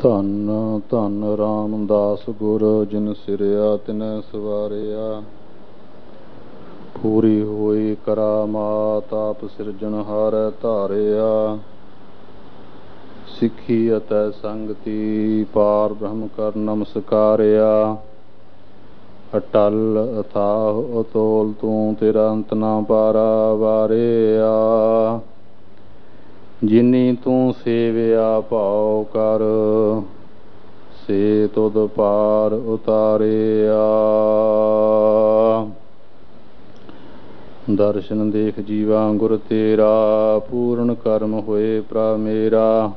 ਧੰਨ ਧੰਨ ਰਾਮਦਾਸ ਗੁਰ ਜਿਨ ਸਿਰਿਆ ਤਿਨੈ ਸਵਾਰਿਆ। ਪੂਰੀ ਹੋਈ ਕਰਾਮਾਤ ਆਪ ਸਿਰਜਣਹਾਰੈ ਧਾਰਿਆ। ਸਿੱਖੀ ਅਤੇ ਸੰਗਤੀ ਪਾਰ ਬ੍ਰਹਮ ਕਰ ਨਮਸਕਾਰਿਆ। ਅਟਲ ਅਥਾਹ ਅਤੋਲ ਤੂੰ ਤੇਰਾ ਅੰਤ ਨਾ ਪਾਰਾ ਵਾਰਿਆ। ਜਿਨੀ ਤੂੰ ਸੇਵਿਆ ਭਾਉ ਕਰ ਸੇ ਤੁਧ ਪਾਰ ਉਤਾਰਿਆ। ਦਰਸ਼ਨ ਦੇਖ ਜੀਵਾ ਗੁਰ ਤੇਰਾ ਪੂਰਨ ਕਰਮ ਹੋਏ ਪ੍ਰਭ ਮੇਰਾ।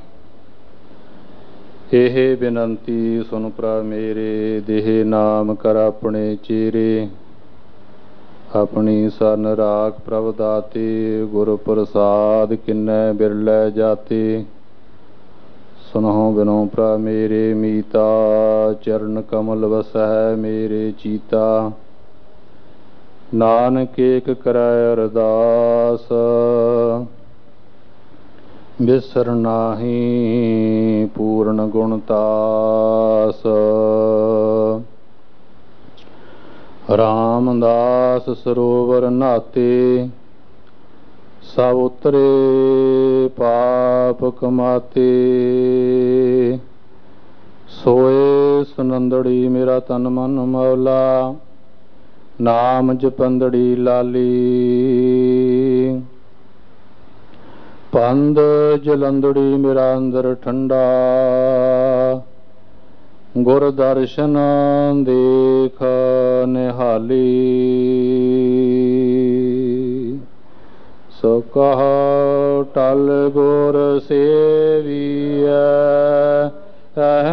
ਇਹ ਬੇਨੰਤੀ ਸੁਨ ਪ੍ਰਭ ਮੇਰੇ ਦੇਹ ਨਾਮ ਕਰ ਆਪਣੇ ਚੇਰੇ। ਆਪਣੀ ਸਰਨ ਰਾਖ ਪ੍ਰਭ ਦਾਤੇ ਗੁਰ ਪ੍ਰਸਾਦ ਕਿੰਨੈ ਬਿਰਲੇ ਜਾਤੇ। ਸੁਨਹੁ ਬਿਨੋ ਪ੍ਰਭ ਮੇਰੇ ਮੀਤਾ ਚਰਨ ਕਮਲ ਵਸਹਿ ਮੇਰੇ ਚੀਤਾ। ਨਾਨਕ ਏਕ ਕਰੈ ਅਰਦਾਸ ਬਿਸਰ ਨਾਹੀ ਪੂਰਨ ਗੁਣ ਤਾਸ। ਰਾਮਦਾਸ ਸਰੋਵਰ ਨਾਤੇ ਸਭ ਉਤਰੇ ਪਾਪ ਕਮਾਤੇ। ਸੋਏ ਸੁਨੰਦੜੀ ਮੇਰਾ ਤਨ ਮਨ ਮੌਲਾ ਨਾਮ ਜਪੰਦੜੀ ਲਾਲੀ। ਪੰਦ ਜਲੰਦੜੀ ਮੇਰਾ ਅੰਦਰ ਠੰਡਾ ਗੁਰ ਦਰਸ਼ਨ ਦੇਖ ਨਿਹਾਲੀ। ਸੋ ਕਹੋ ਟਲ ਗੁਰ ਸੇਵੀਐ